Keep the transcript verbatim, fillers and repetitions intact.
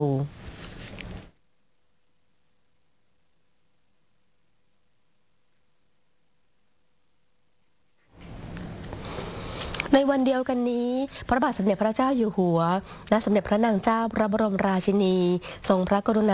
ในวันเดียวกันนี้พระบาทสมเด็จพระเจ้าอยู่หัวและสมเด็จพระนางเจ้าพระบรมราชินีทรงพระกรุณา